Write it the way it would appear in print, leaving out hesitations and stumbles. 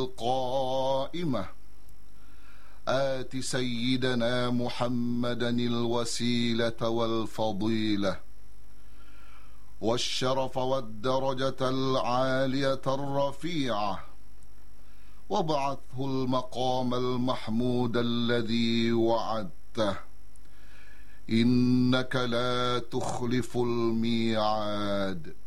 القائمة آت سيدنا محمدا الوسيلة والفضيلة والشرف والدرجة العالية الرفيعة وابعثه المقام المحمود الذي وعدته إنك لا تخلف الميعاد.